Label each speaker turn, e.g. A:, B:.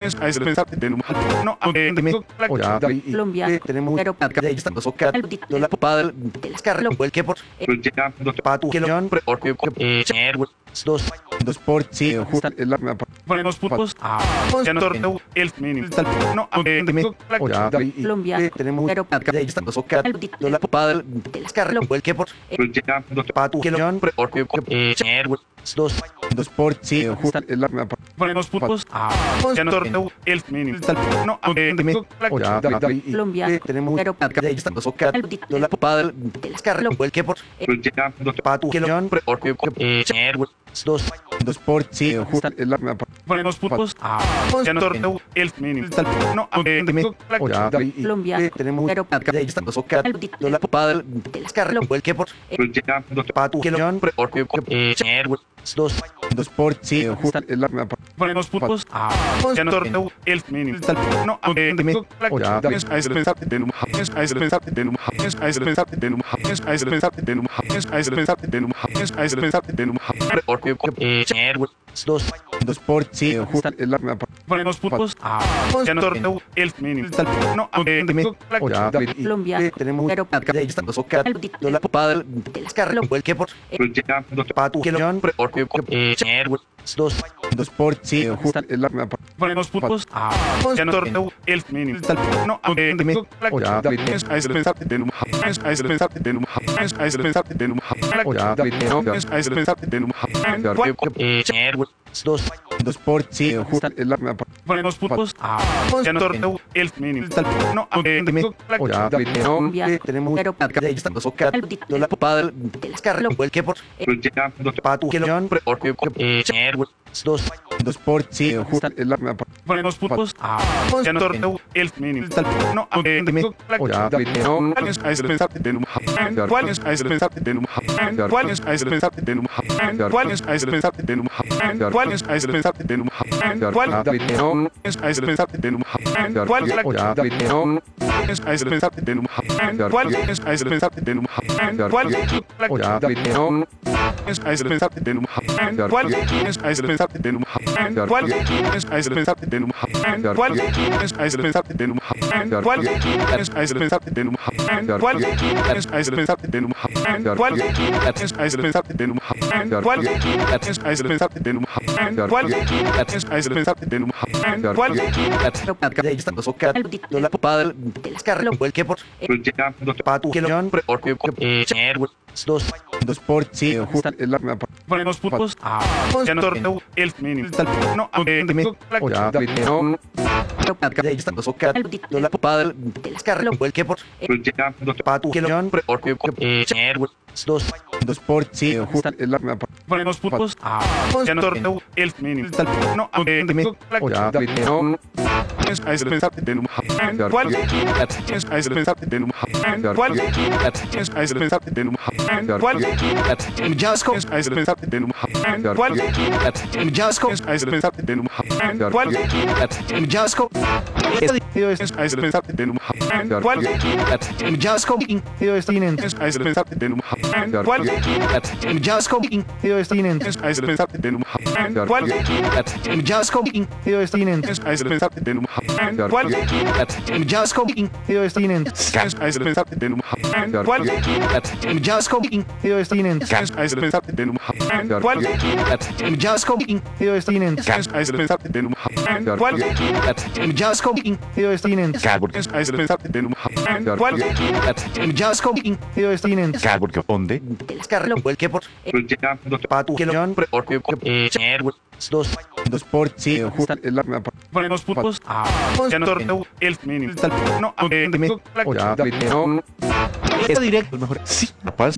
A: Colombia,
B: tenemos
A: pero
B: la popada del carro, el que por patu que lo dos por sí, justo el arma
C: Ponemos pulpos. El mínimo. No,
A: Colombia,
B: tenemos
A: pero
B: la popada del carro, el que por patu que lo dos por sí, justo el arma
C: ponemos pulpos. El mínimo. No,
A: Colombia,
B: tenemos
A: pero
B: la popada del carro, el que por patu que lo dos por sí, justo el arma
C: ponemos pulpos. El mínimo. No,
A: Colombia,
B: tenemos
A: pero
B: la popada del carro, el que por patu que lo dos por sí, justo el arma
C: ponemos pulpos. El mínimo. No,
B: dos por sí, justo el arma
C: ponemos pulpos. El mínimo. No,
A: Colombia,
B: tenemos
A: pero
B: la popada del carro, el que por patu que lo dos por sí, justo el arma
C: ponemos pulpos. El mínimo. No,
B: dos por sí, justo el arma
C: ponemos pulpos. El mínimo. No,
A: Colombia,
B: tenemos
A: pero
B: la popada del carro, el que por patu que lo dos por sí, justo el arma
C: ponemos pulpos. El mínimo. No,
B: la popada del carro, el que por patu que lo dos por sí, justo el arma
C: ponemos pulpos. El mínimo. No,
B: la popada del carro, el que por patu que lo dos por sí, justo el arma
C: ponemos pulpos. El mínimo. No,
B: del carro, el que por patu que lo dos por sí, justo el arma
C: ponemos pulpos. El mínimo. No,
B: directo, mejor sí, capaz